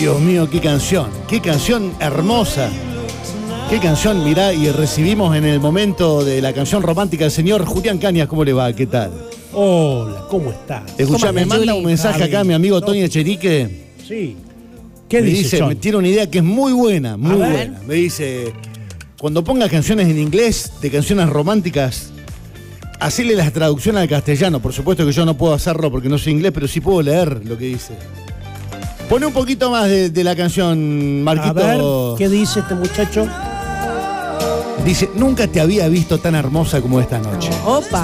Dios mío, qué canción hermosa. Qué canción, mirá, y recibimos en el momento de la canción romántica al señor Julián Cañas. ¿Cómo le va? ¿Qué tal? Hola, ¿cómo estás? Escuchá, me manda un mensaje acá mi amigo Tony Echerique. Sí. ¿Qué dice? Me tiene una idea que es muy buena, muy buena. Me dice, cuando pongas canciones en inglés, de canciones románticas, hacele la traducción al castellano. Por supuesto que yo no puedo hacerlo porque no sé inglés, pero sí puedo leer lo que dice. Pone un poquito más de la canción, Marquito. A ver, ¿qué dice este muchacho? Dice, nunca te había visto tan hermosa como esta noche. Opa.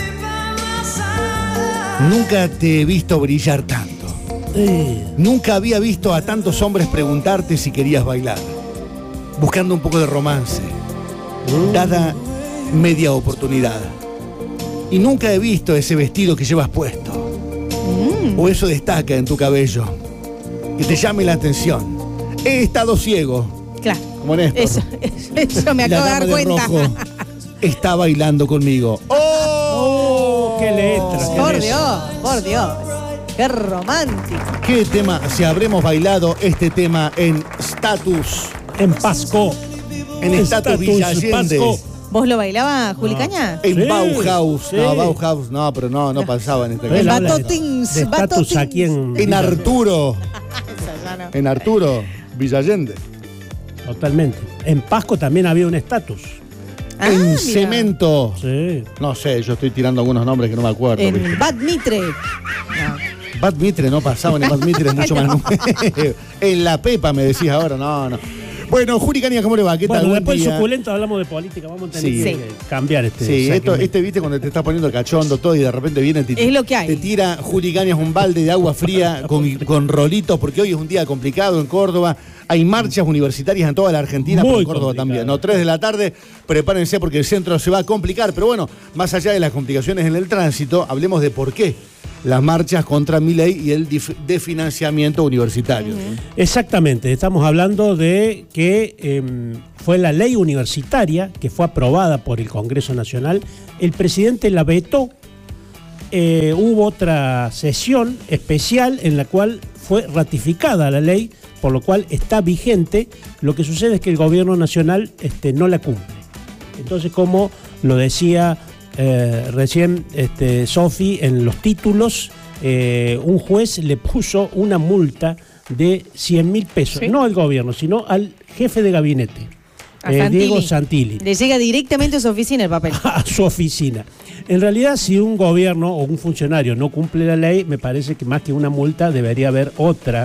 Nunca te he visto brillar tanto. Nunca había visto a tantos hombres preguntarte si querías bailar. Buscando un poco de romance. Dada media oportunidad. Y nunca he visto ese vestido que llevas puesto. O eso destaca en tu cabello. Que te llame la atención. He estado ciego. Claro. Como Néstor. Eso me acabo de dar cuenta. Rojo está bailando conmigo. ¡Oh! ¡Qué letra! Por Dios. ¡Qué romántico! ¿Qué tema? Si habremos bailado este tema en Status. En Pasco. En Status Villa Allende. Pasco. ¿Vos lo bailabas, Juli Caña? En Sí, Bauhaus. sí. No, Bauhaus. No, pero no pasaba en este En caso. Batotins. De Status aquí En Arturo. En Arturo Villa Allende. Totalmente. En Pasco también había un Status. En mira. Cemento. Sí. No sé, yo estoy tirando algunos nombres que no me acuerdo. En Bad Mitre. No. Bad Mitre no pasaban, en Bad Mitre es mucho más nuevo. En La Pepa me decís ahora, no. Bueno, Juli Cañas, ¿cómo le va? ¿Qué tal? Bueno, Buen después día. suculento hablamos de política. Vamos a tener Sí. que cambiar este. Sí, segmento. viste cuando te estás poniendo cachondo todo y de repente viene Es lo que hay. te tira Juli Cañas un balde de agua fría con rolitos, porque hoy es un día complicado en Córdoba. Hay marchas universitarias en toda la Argentina, pero en Córdoba también. No, 3 de la tarde, prepárense porque el centro se va a complicar. Pero bueno, más allá de las complicaciones en el tránsito, hablemos de por qué las marchas contra Milei y el desfinanciamiento universitario. Exactamente, estamos hablando de que fue la ley universitaria que fue aprobada por el Congreso Nacional. El presidente la vetó. Hubo otra sesión especial en la cual fue ratificada la ley, por lo cual está vigente. Lo que sucede es que el gobierno nacional no la cumple. Entonces, como lo decía recién Sofi en los títulos, un juez le puso una multa de 100.000 pesos, ¿sí? No al gobierno, sino al jefe de gabinete, Diego Santilli. Le llega directamente a su oficina el papel. A su oficina. En realidad, si un gobierno o un funcionario no cumple la ley, me parece que más que una multa debería haber otra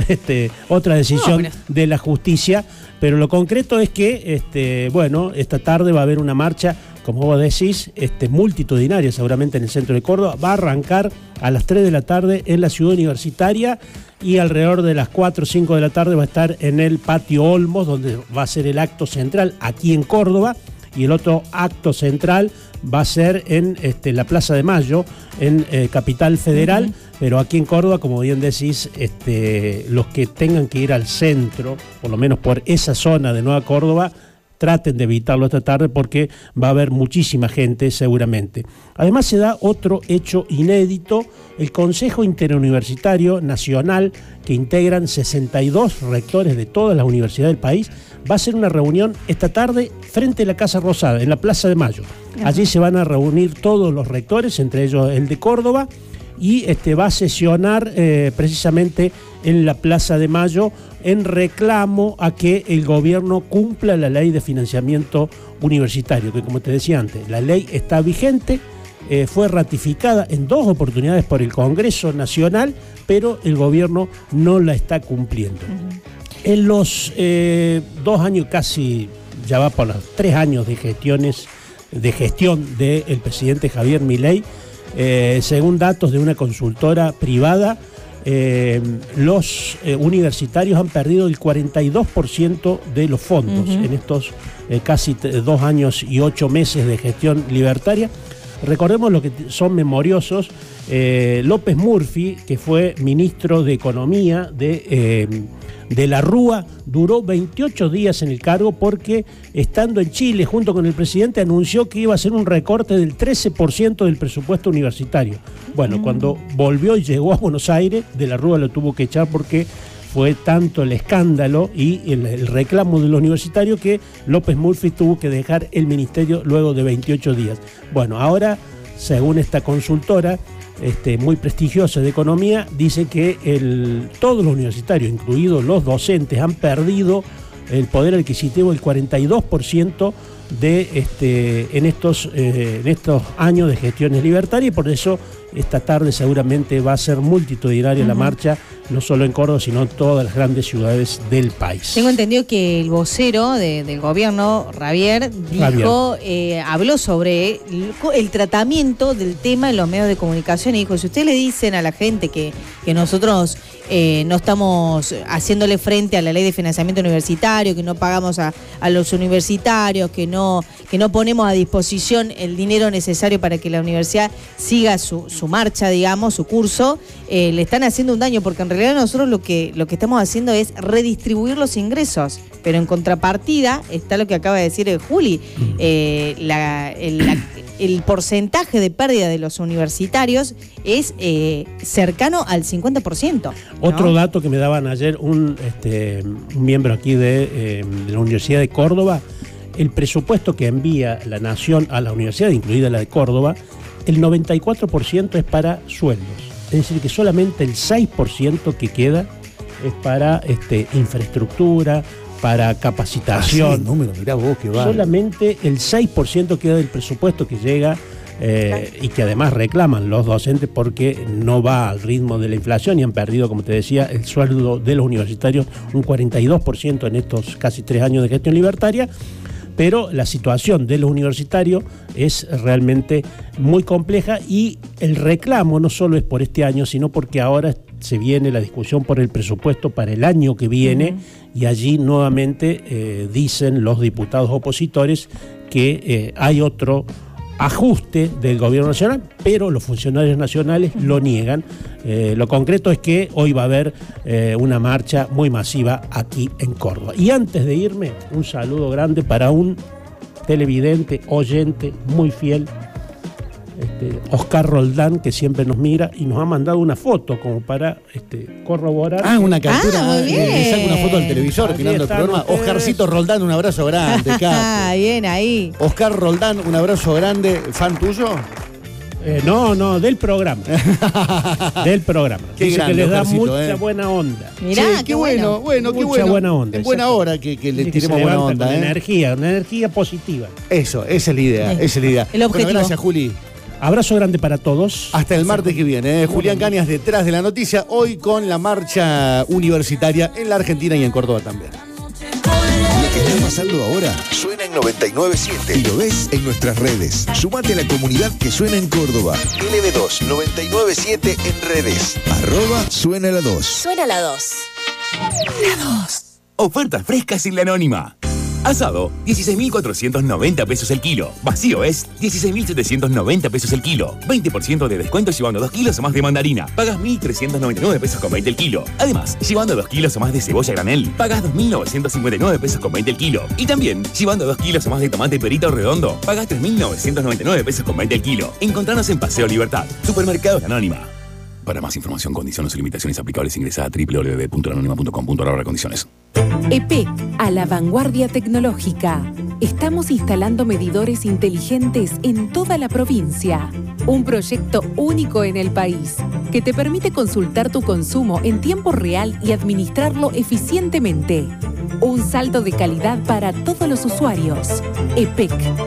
decisión de la justicia. Pero lo concreto es que, esta tarde va a haber una marcha, como vos decís, multitudinaria seguramente en el centro de Córdoba. Va a arrancar a las 3 de la tarde en la ciudad universitaria y alrededor de las 4 o 5 de la tarde va a estar en el Patio Olmos, donde va a ser el acto central aquí en Córdoba. Y el otro acto central va a ser en la Plaza de Mayo, en Capital Federal, pero aquí en Córdoba, como bien decís, los que tengan que ir al centro, por lo menos por esa zona de Nueva Córdoba, traten de evitarlo esta tarde porque va a haber muchísima gente seguramente. Además se da otro hecho inédito: el Consejo Interuniversitario Nacional, que integran 62 rectores de todas las universidades del país, va a hacer una reunión esta tarde frente a la Casa Rosada, en la Plaza de Mayo. Allí se van a reunir todos los rectores, entre ellos el de Córdoba, y va a sesionar precisamente en la Plaza de Mayo en reclamo a que el gobierno cumpla la ley de financiamiento universitario, que, como te decía antes, la ley está vigente, fue ratificada en 2 oportunidades por el Congreso Nacional, pero el gobierno no la está cumpliendo. En los 2 años, casi ya va por los 3 años de gestión del presidente Javier Milei, según datos de una consultora privada, los universitarios han perdido el 42% de los fondos en estos casi 2 años y 8 meses de gestión libertaria. Recordemos lo que son memoriosos. López Murphy, que fue ministro de Economía de la Rúa, duró 28 días en el cargo porque, estando en Chile junto con el presidente, anunció que iba a hacer un recorte del 13% del presupuesto universitario. Bueno, cuando volvió y llegó a Buenos Aires, de la Rúa lo tuvo que echar porque fue tanto el escándalo y el reclamo de los universitarios que López Murphy tuvo que dejar el ministerio luego de 28 días. Bueno, ahora, según esta consultora muy prestigiosa de economía, dice que todos los universitarios, incluidos los docentes, han perdido el poder adquisitivo del 42% en estos años de gestiones libertarias, y por eso esta tarde seguramente va a ser multitudinaria la marcha, no solo en Córdoba, sino en todas las grandes ciudades del país. Tengo entendido que el vocero del gobierno, Javier, habló sobre el tratamiento del tema en los medios de comunicación y dijo, si ustedes le dicen a la gente que nosotros no estamos haciéndole frente a la ley de financiamiento universitario, que no pagamos a los universitarios, que no ponemos a disposición el dinero necesario para que la universidad siga su marcha, digamos, su curso, le están haciendo un daño, porque en realidad nosotros lo que estamos haciendo es redistribuir los ingresos, pero en contrapartida está lo que acaba de decir Juli, el porcentaje de pérdida de los universitarios es cercano al 50%. ¿no? Otro dato que me daban ayer un miembro aquí de la Universidad de Córdoba, el presupuesto que envía la Nación a la universidad, incluida la de Córdoba, el 94% es para sueldos. Es decir, que solamente el 6% que queda es para infraestructura, para capacitación. Sí, número, mirá vos que va. Solamente el 6% queda del presupuesto que llega y que además reclaman los docentes porque no va al ritmo de la inflación y han perdido, como te decía, el sueldo de los universitarios un 42% en estos casi 3 años de gestión libertaria. Pero la situación de los universitarios es realmente muy compleja y el reclamo no solo es por este año, sino porque ahora se viene la discusión por el presupuesto para el año que viene y allí nuevamente dicen los diputados opositores que hay otro ajuste del gobierno nacional, pero los funcionarios nacionales lo niegan. Lo concreto es que hoy va a haber una marcha muy masiva aquí en Córdoba. Y antes de irme, un saludo grande para un televidente, oyente muy fiel, Oscar Roldán, que siempre nos mira y nos ha mandado una foto como para corroborar. Una captura. Muy bien. Le saca una foto al televisor Aquí mirando el programa. ustedes. Oscarcito Roldán, un abrazo grande, capo. Bien ahí. Oscar Roldán, un abrazo grande. ¿Fan tuyo? No, del programa. Del programa. Qué Dice grande, que les da Oscarcito, mucha buena onda. Mirá, Che, qué bueno. qué Mucha bueno. buena onda, En buena exacto. hora que le Dice que tiremos se buena levanta onda, con una energía positiva. Eso, esa es la idea, esa es la idea. El objetivo. Bueno, gracias, Juli. Abrazo grande para todos. Hasta el martes que viene. Julián Cañas detrás de la noticia, hoy con la marcha universitaria en la Argentina y en Córdoba también. Lo que está pasando ahora suena en 99.7 y lo ves en nuestras redes. Sumate a la comunidad que suena en Córdoba. LB2 99.7 en redes. @suena la 2. Suena la 2. Ofertas frescas en La Anónima. Asado, 16.490 pesos el kilo. Vacío es 16.790 pesos el kilo. 20% de descuento llevando 2 kilos o más de mandarina. Pagas 1.399 pesos con 20 el kilo. Además, llevando 2 kilos o más de cebolla granel, pagas 2.959 pesos con 20 el kilo. Y también, llevando 2 kilos o más de tomate perito redondo, pagas 3.999 pesos con 20 el kilo. Encontranos en Paseo Libertad, Supermercados La Anónima. Para más información, condiciones y limitaciones aplicables, ingresa a www.lanonima.com.ar/condiciones. EPEC, a la vanguardia tecnológica. Estamos instalando medidores inteligentes en toda la provincia. Un proyecto único en el país que te permite consultar tu consumo en tiempo real y administrarlo eficientemente. Un salto de calidad para todos los usuarios. EPEC.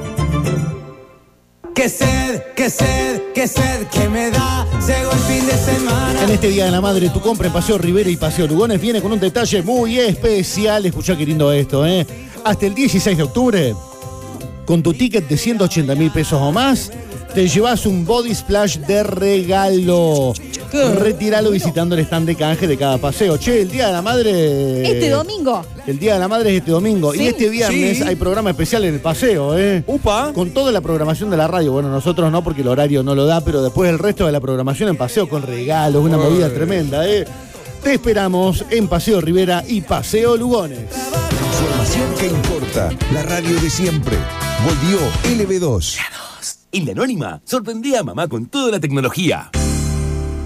Qué sed, qué sed, qué sed que me da. Llegó el fin de semana. En este Día de la Madre, tu compra en Paseo Rivera y Paseo Lugones viene con un detalle muy especial. Escuchá qué lindo esto, ¿eh? Hasta el 16 de octubre, con tu ticket de 180.000 pesos o más, te llevas un body splash de regalo. Retíralo visitando el stand de canje de cada paseo. Che, el Día de la Madre... Este domingo. El Día de la Madre es este domingo. Sí. Y este viernes hay programa especial en el paseo, ¿eh? ¡Upa! Con toda la programación de la radio. Bueno, nosotros no, porque el horario no lo da, pero después el resto de la programación en paseo con regalos, una movida tremenda, ¿eh? Te esperamos en Paseo Rivera y Paseo Lugones. Información que importa. La radio de siempre. Volvió LB2. En La Anónima, sorprendí a mamá con toda la tecnología.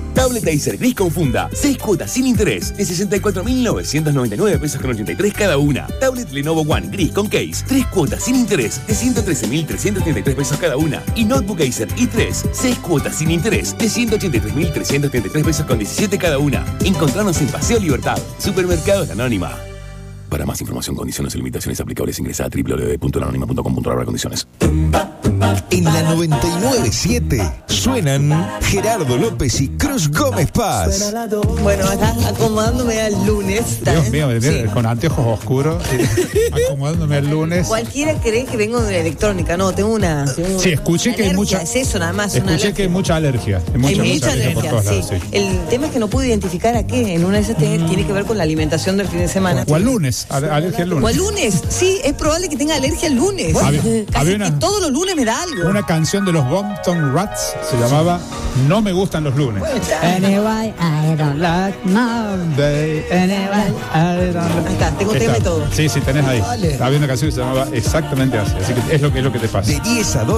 Tablet Acer Gris con funda, 6 cuotas sin interés de 64.999 pesos con 83 cada una. Tablet Lenovo One Gris con case, 3 cuotas sin interés de 113.333 pesos cada una. Y Notebook Acer i3, 6 cuotas sin interés de 183.333 pesos con 17 cada una. Encontrarnos en Paseo Libertad, Supermercados La Anónima. Para más información, condiciones y limitaciones aplicables, ingresa a www.lanonima.com.ar/condiciones. En la 99.7 suenan Gerardo López y Cruz Gómez Paz. Bueno, acá acomodándome al lunes. Dios mío, sí. Con anteojos oscuros, acomodándome al lunes. Cualquiera cree que vengo de la electrónica, no, tengo una. Sí, escuché que hay mucha. Es eso nada más. Escuché que hay mucha alergia. Hay mucha alergia por todos lados, sí. El tema es que no pude identificar a qué. En una de esas tiene que ver con la alimentación del fin de semana. O al lunes, alergia al lunes. O al lunes, sí, es probable que tenga alergia al lunes. Casi que todos los lunes me da algo. Una canción de los Bompton Rats se llamaba No me gustan los lunes. Anyway, I don't like Monday. Anyway, I don't like... Ahí está, tengo tema y todo. Sí, tenés ahí. Vale. Había una canción que se llamaba exactamente así. Así que es lo que te pasa. De 10 a 2.